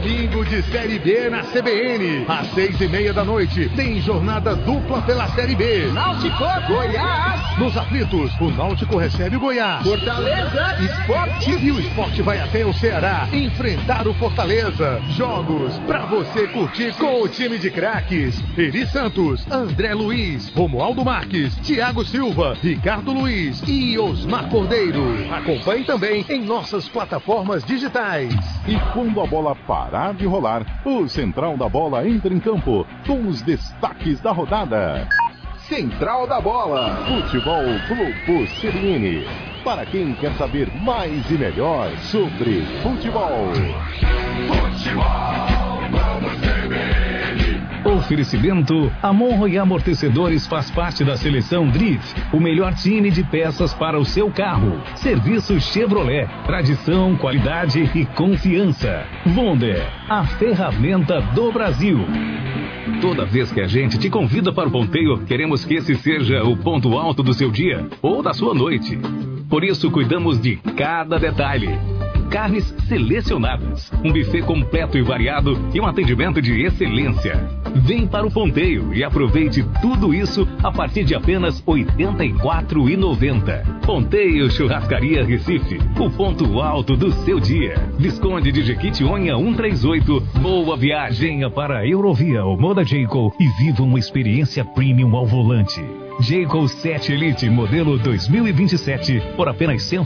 Domingo de Série B na CBN. Às 6:30 da noite, tem jornada dupla pela Série B. Náutico, Goiás. Nos aflitos, o Náutico recebe o Goiás. Fortaleza, Sport. E o Sport vai até o Ceará enfrentar o Fortaleza. Jogos pra você curtir com o time de craques. Eri Santos, André Luiz, Romualdo Marques, Thiago Silva, Ricardo Luiz e Osmar Cordeiro. Acompanhe também em nossas plataformas digitais. E quando a bola parar de rolar, o Central da Bola entra em campo com os destaques da rodada. Central da Bola, Futebol Globo CBN. Para quem quer saber mais e melhor sobre futebol. Oferecimento: a Monro e Amortecedores faz parte da seleção Drift, o melhor time de peças para o seu carro. Serviço Chevrolet, tradição, qualidade e confiança. Wonder, a ferramenta do Brasil. Toda vez que a gente te convida para o ponteio, queremos que esse seja o ponto alto do seu dia ou da sua noite. Por isso, cuidamos de cada detalhe. Carnes selecionadas, um buffet completo e variado e um atendimento de excelência. Vem para o ponteio e aproveite tudo isso a partir de apenas R$ 84,90. Ponteio Churrascaria Recife, o ponto alto do seu dia. Visconde de Jequitinhonha 138. Boa viagem para a Eurovia ou Moda Jayco e viva uma experiência premium ao volante. Jayco 7 Elite, modelo 2027, por apenas R$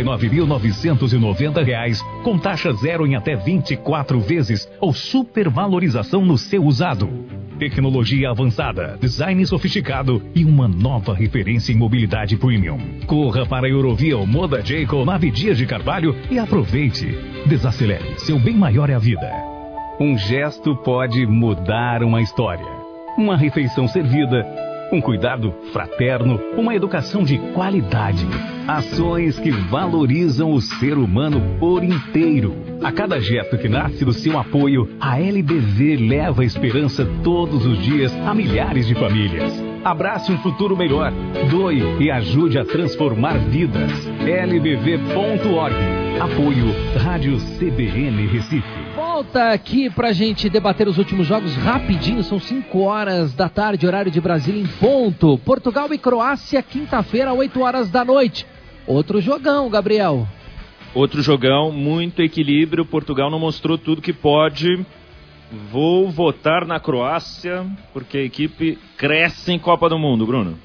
189.990, com taxa zero em até 24 vezes ou supervalorização no seu usado. Tecnologia avançada, design sofisticado e uma nova referência em mobilidade premium. Corra para a Eurovia ou Moda Jayco na Dias de Carvalho e aproveite. Desacelere, seu bem maior é a vida. Um gesto pode mudar uma história. Uma refeição servida, um cuidado fraterno, uma educação de qualidade. Ações que valorizam o ser humano por inteiro. A cada gesto que nasce do seu apoio, a LBV leva a esperança todos os dias a milhares de famílias. Abrace um futuro melhor, doe e ajude a transformar vidas. lbv.org. Apoio Rádio CBN Recife. Volta aqui pra gente debater os últimos jogos rapidinho, são 5 horas da tarde, horário de Brasília em ponto. Portugal e Croácia, quinta-feira, 8 horas da noite. Outro jogão, Gabriel. Outro jogão, muito equilíbrio. Portugal não mostrou tudo que pode. Vou votar na Croácia, porque a equipe cresce em Copa do Mundo, Bruno.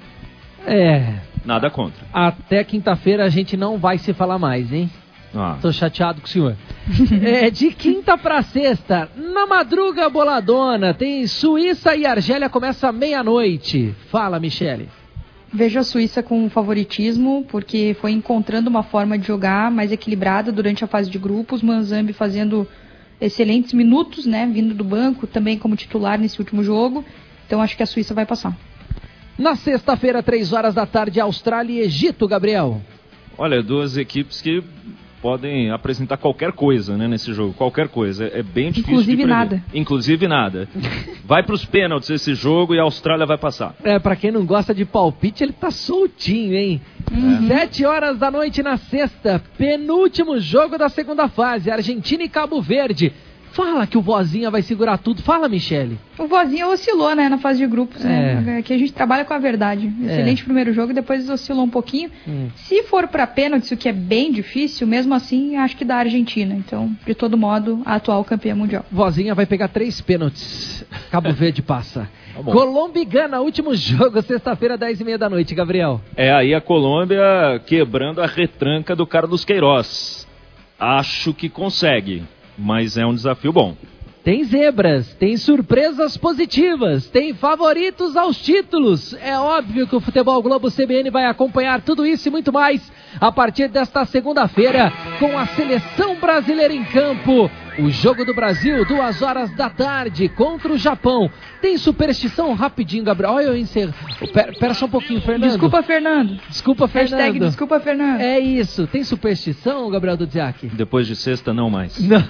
Nada contra. Até quinta-feira a gente não vai se falar mais, hein? Tô chateado com o senhor. De quinta pra sexta, na madruga boladona, tem Suíça e Argélia, começa meia-noite. Fala, Michele. Vejo a Suíça com favoritismo, porque foi encontrando uma forma de jogar mais equilibrada durante a fase de grupos. Manzambi fazendo excelentes minutos, né, vindo do banco, também como titular nesse último jogo. Então acho que a Suíça vai passar. Na sexta-feira, 3 horas da tarde, Austrália e Egito, Gabriel. Olha, duas equipes que podem apresentar qualquer coisa, né, nesse jogo, qualquer coisa. É bem difícil de prever. Inclusive nada. Vai para os pênaltis esse jogo e a Austrália vai passar. Pra quem não gosta de palpite, ele tá soltinho, hein? 7 horas da noite na sexta, penúltimo jogo da segunda fase, Argentina e Cabo Verde. Fala que o Vozinha vai segurar tudo. Fala, Michele. O Vozinha oscilou, né, na fase de grupos, né? Aqui a gente trabalha com a verdade. Excelente primeiro jogo, depois oscilou um pouquinho. Se for para pênaltis, o que é bem difícil, mesmo assim, acho que dá a Argentina. Então, de todo modo, a atual campeã mundial. Vozinha vai pegar 3 pênaltis. Cabo Verde passa. Colômbia e Gana, último jogo, sexta-feira, 10h30 da noite, Gabriel. Aí a Colômbia quebrando a retranca do Carlos Queiroz. Acho que consegue. Mas é um desafio bom. Tem zebras, tem surpresas positivas, tem favoritos aos títulos. É óbvio que o Futebol Globo CBN vai acompanhar tudo isso e muito mais a partir desta segunda-feira com a seleção brasileira em campo. O Jogo do Brasil, 2 horas da tarde contra o Japão. Tem superstição? Rapidinho, Gabriel. Olha, eu encerro. Pera só um pouquinho, Fernando. Desculpa, Fernando. Desculpa, Fernando. Hashtag desculpa, Fernando. É isso. Tem superstição, Gabriel Dudziak? Depois de sexta, não mais. Não.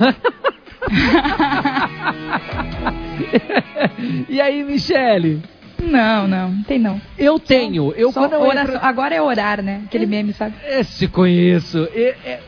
E aí, Michele? Não tem não. Eu tenho. Agora é orar, né? Aquele meme, sabe? Esse conheço.